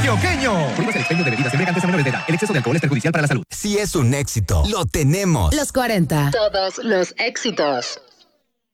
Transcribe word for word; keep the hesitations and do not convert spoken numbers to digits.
antioqueño. Prohíbas el expendio de bebidas embriagantes a menores de edad. El exceso de alcohol es perjudicial para la salud. Si es un éxito, lo tenemos. Los cuarenta. Todos los éxitos.